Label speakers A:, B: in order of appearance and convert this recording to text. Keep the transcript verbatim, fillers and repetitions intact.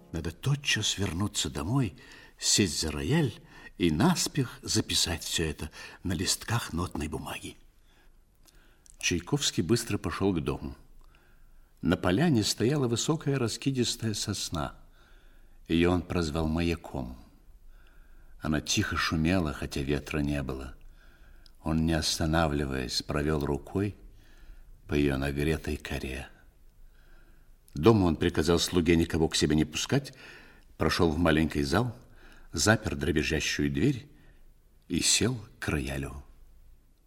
A: Надо тотчас вернуться домой, сесть за рояль и наспех записать все это на листках нотной бумаги. Чайковский быстро пошел к дому. На поляне стояла высокая раскидистая сосна. Ее он прозвал маяком. Она тихо шумела, хотя ветра не было. Он, не останавливаясь, провел рукой по ее нагретой коре. Дома он приказал слуге никого к себе не пускать, прошел в маленький зал, запер дребезжащую дверь и сел к роялю.